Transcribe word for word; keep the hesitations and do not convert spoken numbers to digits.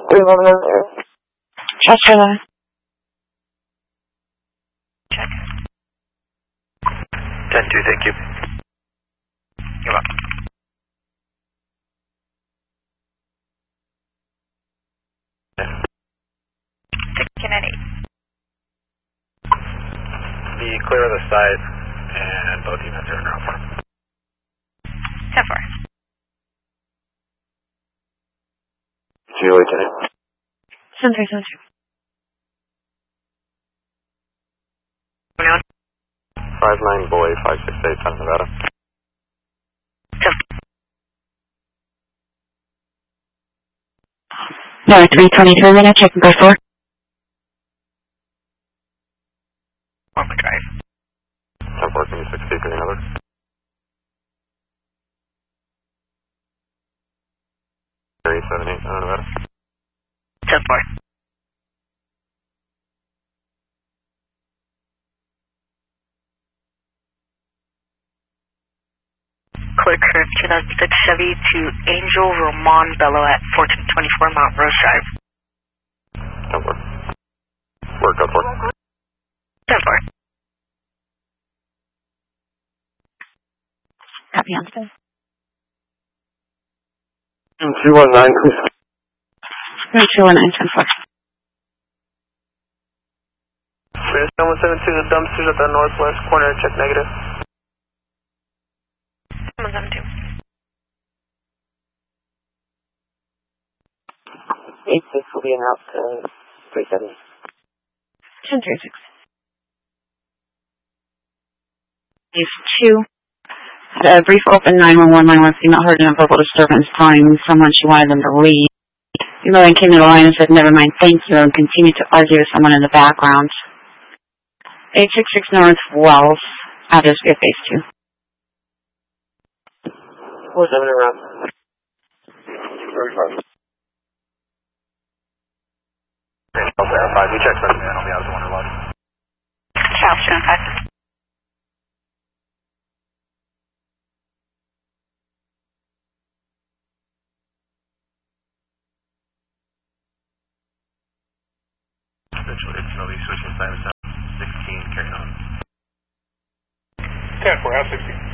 Transfer line. Check. ten two, thank you. You're welcome. six Kennedy. Be clear of the side, and both units are in route four. ten four. Zero, Lieutenant. Seven three seven three. Five nine boy, five six eight, Santa Nevada. No, three twenty-three minute, checking by four. On the drive. ten four, can you six feet, green over? Three seven eight, Santa Nevada. ten four. Clear current two thousand six Chevy to Angel Roman Bello at fourteen twenty-four Mount Rose Drive. ten four. Work, go for it. ten four. Copy on space. two one nine, please. Three two one nine ten four. Fierce one seven two, the dumpsters at the northwest corner, check negative. one seven two. eight six will be en route to three seventy. ten three six. These two had a brief open nine one one line when female heard in a verbal disturbance telling someone she wanted them to leave. Female then came to the line and said, never mind, thank you, and continued to argue with someone in the background. eight six six North Wells, address via phase two. four seven en route. I'll verify, we checked first, man, I'll be out of the wonder log. South Shore five. Eventually, it's going to be switching sides to sixteen, carrying on. ten four, have sixteen.